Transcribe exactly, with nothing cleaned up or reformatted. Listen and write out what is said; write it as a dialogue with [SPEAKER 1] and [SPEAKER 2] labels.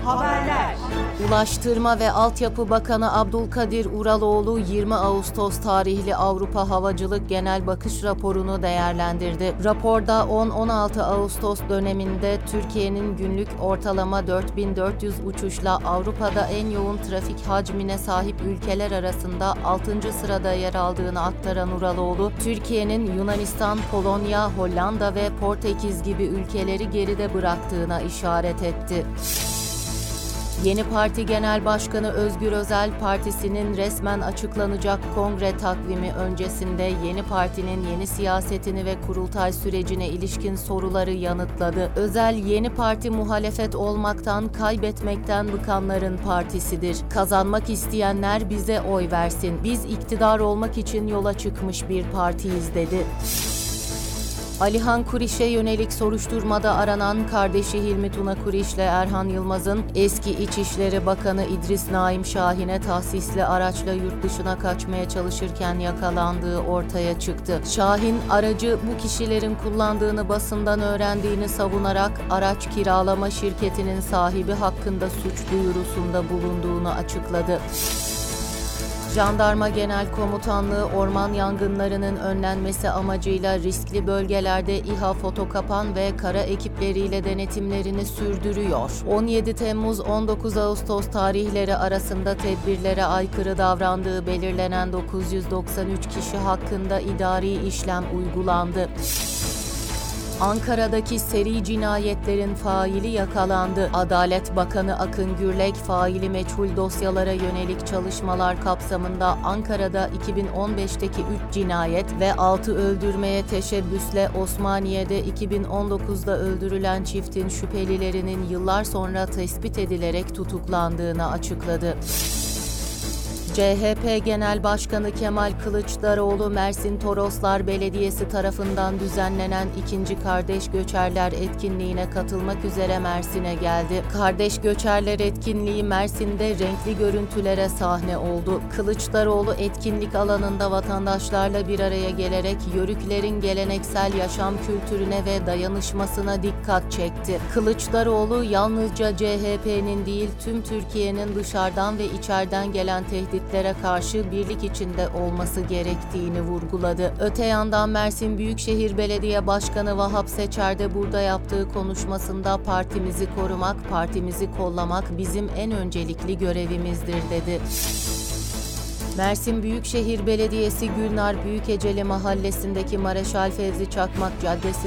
[SPEAKER 1] Haberler.
[SPEAKER 2] Ulaştırma ve Altyapı Bakanı Abdülkadir Uraloğlu yirmi Ağustos tarihli Avrupa Havacılık Genel Bakış Raporu'nu değerlendirdi. Raporda on on altı Ağustos döneminde Türkiye'nin günlük ortalama dört bin dört yüz uçuşla Avrupa'da en yoğun trafik hacmine sahip ülkeler arasında altıncı sırada yer aldığını aktaran Uraloğlu, Türkiye'nin Yunanistan, Polonya, Hollanda ve Portekiz gibi ülkeleri geride bıraktığına işaret etti. Yeni Parti Genel Başkanı Özgür Özel, partisinin resmen açıklanacak kongre takvimi öncesinde Yeni Parti'nin yeni siyasetini ve kurultay sürecine ilişkin soruları yanıtladı. Özel, Yeni Parti muhalefet olmaktan, kaybetmekten bıkanların partisidir. Kazanmak isteyenler bize oy versin. Biz iktidar olmak için yola çıkmış bir partiyiz, dedi. Alihan Kuriş'e yönelik soruşturmada aranan kardeşi Hilmi Tuna Kuriş ile Erhan Yılmaz'ın eski İçişleri Bakanı İdris Naim Şahin'e tahsisli araçla yurt dışına kaçmaya çalışırken yakalandığı ortaya çıktı. Şahin, aracı bu kişilerin kullandığını basından öğrendiğini savunarak araç kiralama şirketinin sahibi hakkında suç duyurusunda bulunduğunu açıkladı. Jandarma Genel Komutanlığı orman yangınlarının önlenmesi amacıyla riskli bölgelerde İHA fotokapan ve kara ekipleriyle denetimlerini sürdürüyor. on yedi Temmuz on dokuz Ağustos tarihleri arasında tedbirlere aykırı davrandığı belirlenen dokuz yüz doksan üç kişi hakkında idari işlem uygulandı. Ankara'daki seri cinayetlerin faili yakalandı. Adalet Bakanı Akın Gürlek, faili meçhul dosyalara yönelik çalışmalar kapsamında Ankara'da iki bin on beşteki üç cinayet ve altı öldürmeye teşebbüsle Osmaniye'de iki bin on dokuzda öldürülen çiftin şüphelilerinin yıllar sonra tespit edilerek tutuklandığını açıkladı. C H P Genel Başkanı Kemal Kılıçdaroğlu, Mersin Toroslar Belediyesi tarafından düzenlenen ikinci Kardeş Göçerler etkinliğine katılmak üzere Mersin'e geldi. Kardeş Göçerler etkinliği Mersin'de renkli görüntülere sahne oldu. Kılıçdaroğlu etkinlik alanında vatandaşlarla bir araya gelerek Yörüklerin geleneksel yaşam kültürüne ve dayanışmasına dikkat çekti. Kılıçdaroğlu, yalnızca C H P'nin değil tüm Türkiye'nin dışarıdan ve içeriden gelen tehdit karşı birlik içinde olması gerektiğini vurguladı. Öte yandan Mersin Büyükşehir Belediye Başkanı Vahap Seçer de burada yaptığı konuşmasında partimizi korumak, partimizi kollamak bizim en öncelikli görevimizdir, dedi. Mersin Büyükşehir Belediyesi Gülnar Büyükeceli Mahallesi'ndeki Mareşal Fevzi Çakmak Caddesi